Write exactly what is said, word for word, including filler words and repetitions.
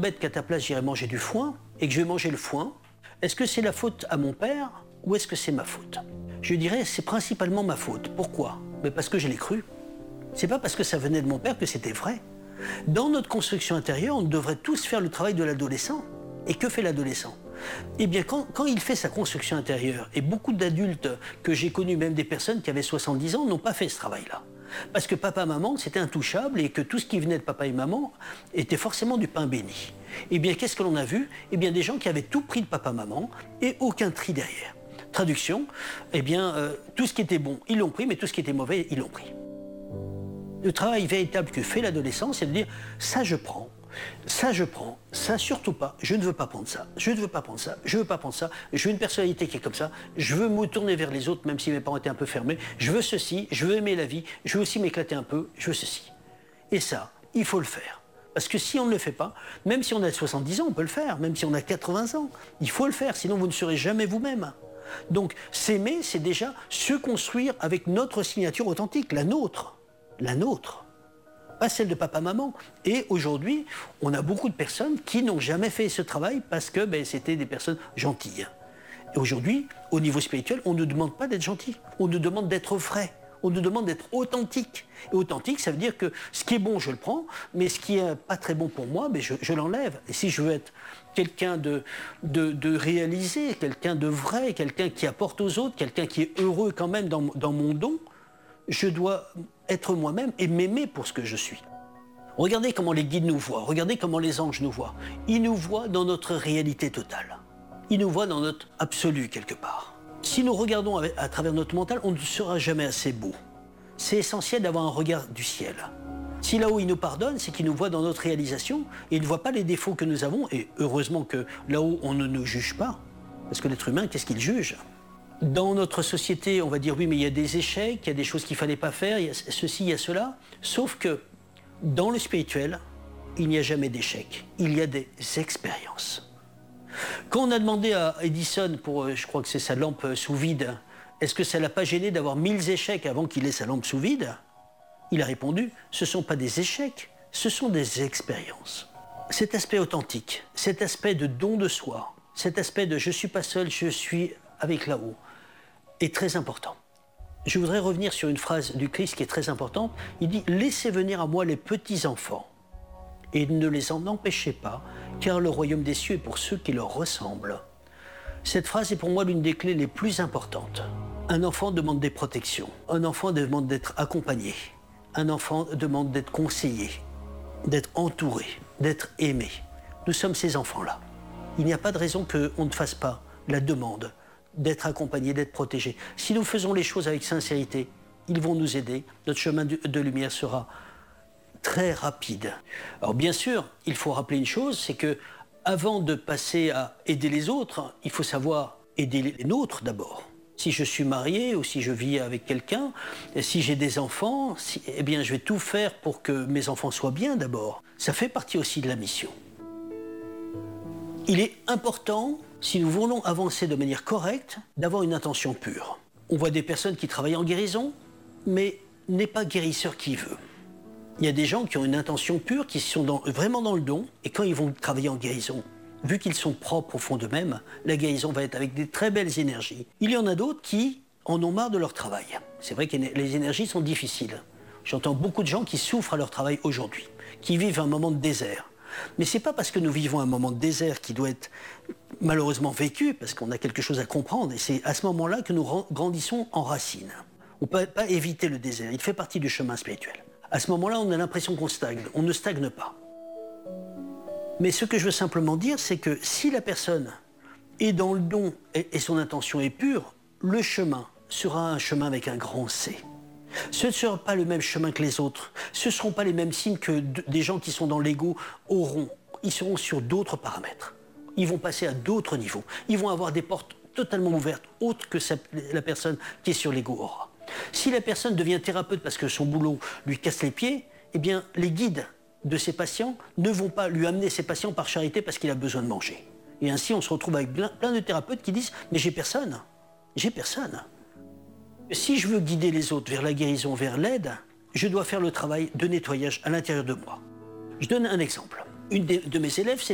m'embête qu'à ta place j'irai manger du foin et que je vais manger le foin, est-ce que c'est la faute à mon père ou est-ce que c'est ma faute? Je dirais c'est principalement ma faute. Pourquoi? Mais parce que je l'ai cru. C'est pas parce que ça venait de mon père que c'était vrai. Dans notre construction intérieure, on devrait tous faire le travail de l'adolescent. Et que fait l'adolescent? Eh bien, quand, quand il fait sa construction intérieure, et beaucoup d'adultes que j'ai connus, même des personnes qui avaient soixante-dix ans, n'ont pas fait ce travail-là. Parce que papa, maman, c'était intouchable et que tout ce qui venait de papa et maman était forcément du pain béni. Eh bien, qu'est-ce que l'on a vu? Eh bien, des gens qui avaient tout pris de papa, maman et aucun tri derrière. Traduction, eh bien, euh, tout ce qui était bon, ils l'ont pris, mais tout ce qui était mauvais, ils l'ont pris. Le travail véritable que fait l'adolescent, c'est de dire « ça je prends ». Ça, je prends. Ça, surtout pas. Je ne veux pas prendre ça. Je ne veux pas prendre ça. Je ne veux pas prendre ça. Je veux une personnalité qui est comme ça. Je veux me tourner vers les autres, même si mes parents étaient un peu fermés. Je veux ceci. Je veux aimer la vie. Je veux aussi m'éclater un peu. Je veux ceci. Et ça, il faut le faire. Parce que si on ne le fait pas, même si on a soixante-dix ans, on peut le faire. Même si on a quatre-vingts ans, il faut le faire. Sinon, vous ne serez jamais vous-même. Donc, s'aimer, c'est déjà se construire avec notre signature authentique, la nôtre. La nôtre. Pas celle de papa-maman. Et aujourd'hui, on a beaucoup de personnes qui n'ont jamais fait ce travail parce que ben, c'était des personnes gentilles. Et aujourd'hui, au niveau spirituel, on ne demande pas d'être gentil. On nous demande d'être vrai. On nous demande d'être authentique. Et authentique, ça veut dire que ce qui est bon, je le prends, mais ce qui n'est pas très bon pour moi, ben, je, je l'enlève. Et si je veux être quelqu'un de, de, de réalisé, quelqu'un de vrai, quelqu'un qui apporte aux autres, quelqu'un qui est heureux quand même dans, dans mon don, je dois être moi-même et m'aimer pour ce que je suis. Regardez comment les guides nous voient, regardez comment les anges nous voient. Ils nous voient dans notre réalité totale. Ils nous voient dans notre absolu quelque part. Si nous regardons à travers notre mental, on ne sera jamais assez beau. C'est essentiel d'avoir un regard du ciel. Si là-haut il nous pardonne, c'est qu'il nous voit dans notre réalisation et il ne voit pas les défauts que nous avons. Et heureusement que là-haut on ne nous juge pas. Parce que l'être humain, qu'est-ce qu'il juge ? Dans notre société, on va dire oui, mais il y a des échecs, il y a des choses qu'il ne fallait pas faire, il y a ceci, il y a cela. Sauf que dans le spirituel, il n'y a jamais d'échec. Il y a des expériences. Quand on a demandé à Edison pour, je crois que c'est sa lampe sous vide, est-ce que ça ne l'a pas gêné d'avoir mille échecs avant qu'il ait sa lampe sous vide? Il a répondu, ce ne sont pas des échecs, ce sont des expériences. Cet aspect authentique, cet aspect de don de soi, cet aspect de je ne suis pas seul, je suis avec là-haut, est très important. Je voudrais revenir sur une phrase du Christ qui est très importante. Il dit « Laissez venir à moi les petits-enfants et ne les en empêchez pas, car le royaume des cieux est pour ceux qui leur ressemblent. » Cette phrase est pour moi l'une des clés les plus importantes. Un enfant demande des protections. Un enfant demande d'être accompagné. Un enfant demande d'être conseillé, d'être entouré, d'être aimé. Nous sommes ces enfants-là. Il n'y a pas de raison qu'on ne fasse pas la demande d'être accompagné, d'être protégé. Si nous faisons les choses avec sincérité, ils vont nous aider. Notre chemin de lumière sera très rapide. Alors bien sûr, il faut rappeler une chose, c'est que avant de passer à aider les autres, il faut savoir aider les nôtres d'abord. Si je suis marié ou si je vis avec quelqu'un, si j'ai des enfants, si, eh bien je vais tout faire pour que mes enfants soient bien d'abord. Ça fait partie aussi de la mission. Il est important, si nous voulons avancer de manière correcte, d'avoir une intention pure. On voit des personnes qui travaillent en guérison, mais n'est pas guérisseur qui veut. Il y a des gens qui ont une intention pure, qui sont dans, vraiment dans le don, et quand ils vont travailler en guérison, vu qu'ils sont propres au fond d'eux-mêmes, la guérison va être avec des très belles énergies. Il y en a d'autres qui en ont marre de leur travail. C'est vrai que les énergies sont difficiles. J'entends beaucoup de gens qui souffrent à leur travail aujourd'hui, qui vivent un moment de désert. Mais ce n'est pas parce que nous vivons un moment de désert qui doit être malheureusement vécu, parce qu'on a quelque chose à comprendre, et c'est à ce moment-là que nous grandissons en racines. On ne peut pas éviter le désert, il fait partie du chemin spirituel. À ce moment-là, on a l'impression qu'on stagne, on ne stagne pas. Mais ce que je veux simplement dire, c'est que si la personne est dans le don et, et son intention est pure, le chemin sera un chemin avec un grand C. Ce ne sera pas le même chemin que les autres. Ce ne seront pas les mêmes signes que des gens qui sont dans l'ego auront. Ils seront sur d'autres paramètres. Ils vont passer à d'autres niveaux. Ils vont avoir des portes totalement ouvertes, autres que la personne qui est sur l'ego aura. Si la personne devient thérapeute parce que son boulot lui casse les pieds, eh bien, les guides de ses patients ne vont pas lui amener ses patients par charité parce qu'il a besoin de manger. Et ainsi, on se retrouve avec plein de thérapeutes qui disent « mais j'ai personne, j'ai personne ». Si je veux guider les autres vers la guérison, vers l'aide, je dois faire le travail de nettoyage à l'intérieur de moi. Je donne un exemple. Une de mes élèves, c'est